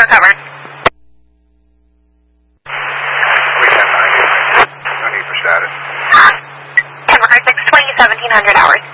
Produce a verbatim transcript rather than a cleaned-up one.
cover. We ten ninety. No need for status. Denver car six twenty, seventeen hundred hours.